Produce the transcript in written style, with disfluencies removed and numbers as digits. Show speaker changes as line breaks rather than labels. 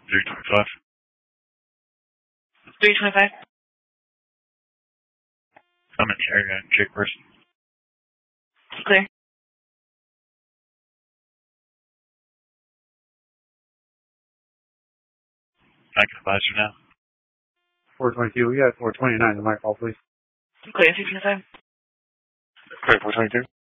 325.
325.
I'm in the area, Jake Person.
Clear.
I can advise you now.
422, we got 429, the mic call, please.
Clear, 325.
Clear, 422.